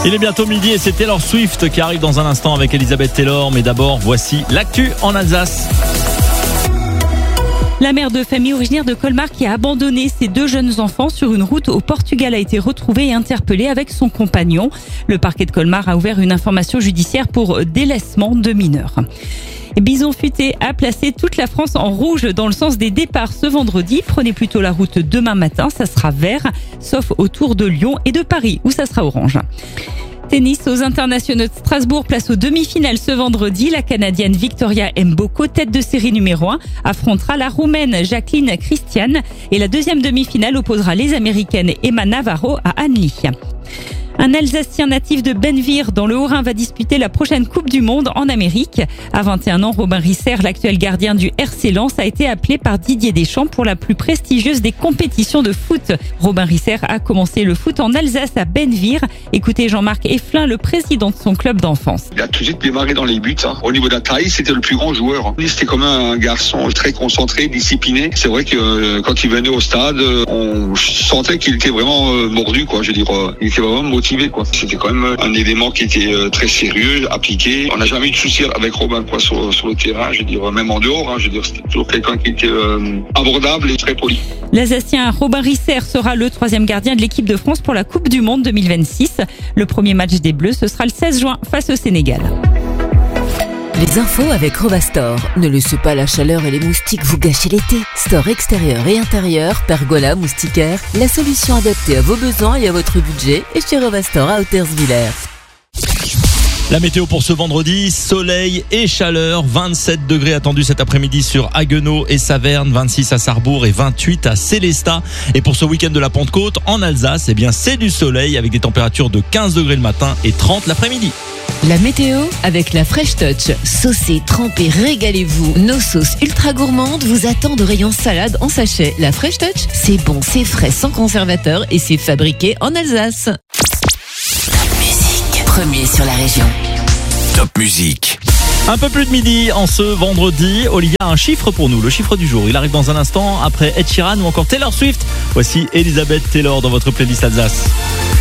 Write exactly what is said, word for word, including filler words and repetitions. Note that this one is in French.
Il est bientôt midi et c'est Taylor Swift qui arrive dans un instant avec Elisabeth Taylor. Mais d'abord, voici l'actu en Alsace. La mère de famille originaire de Colmar qui a abandonné ses deux jeunes enfants sur une route au Portugal a été retrouvée et interpellée avec son compagnon. Le parquet de Colmar a ouvert une information judiciaire pour délaissement de mineurs. Bison Futé a placé toute la France en rouge dans le sens des départs ce vendredi. Prenez plutôt la route demain matin, ça sera vert, sauf autour de Lyon et de Paris où ça sera orange. Tennis aux internationaux de Strasbourg, place aux demi-finales ce vendredi. La Canadienne Victoria Mboko, tête de série numéro un, affrontera la Roumaine Jacqueline Christian. Et la deuxième demi-finale opposera les Américaines Emma Navarro à Anneli. Un Alsacien natif de Benvir dans le Haut-Rhin va disputer la prochaine Coupe du Monde en Amérique. À vingt et un ans, Robin Risser, l'actuel gardien du R C Lens, a été appelé par Didier Deschamps pour la plus prestigieuse des compétitions de foot. Robin Risser a commencé le foot en Alsace à Benvir. Écoutez Jean-Marc Efflin, le président de son club d'enfance. Il a tout de suite démarré dans les buts. Hein. Au niveau de la taille, c'était le plus grand joueur. C'était comme un garçon très concentré, discipliné. C'est vrai que euh, quand il venait au stade, on sentait qu'il était vraiment euh, mordu, quoi. Je veux dire, euh, il était vraiment motivé. C'était quand même un élément qui était très sérieux, appliqué. On n'a jamais eu de soucis avec Robin quoi, sur, sur le terrain, je veux dire, même en dehors. Hein, je veux dire, c'était toujours quelqu'un qui était euh, abordable et très poli. L'Alsacien Robin Risser sera le troisième gardien de l'équipe de France pour la Coupe du Monde deux mille vingt-six. Le premier match des Bleus, ce sera le seize juin face au Sénégal. Les infos avec Rovastor. Ne laissez pas la chaleur et les moustiques vous gâcher l'été. Store extérieur et intérieur, pergola, moustiquaire, la solution adaptée à vos besoins et à votre budget est chez Rovastor à Hauterswiller. La météo pour ce vendredi, soleil et chaleur, vingt-sept degrés attendus cet après-midi sur Haguenau et Saverne, vingt-six à Sarrebourg et vingt-huit à Sélestat. Et pour ce week-end de la Pentecôte, en Alsace, eh bien c'est du soleil avec des températures de quinze degrés le matin et trente l'après-midi. La météo avec la Fresh Touch. Saucez, trempez, régalez-vous. Nos sauces ultra gourmandes vous attendent au rayon salade en sachet. La Fresh Touch, c'est bon, c'est frais, sans conservateur et c'est fabriqué en Alsace. Top musique, premier sur la région. Top musique. Un peu plus de midi en ce vendredi. Olivia a un chiffre pour nous, le chiffre du jour. Il arrive dans un instant après Ed Sheeran ou encore Taylor Swift. Voici Elisabeth Taylor dans votre playlist Alsace.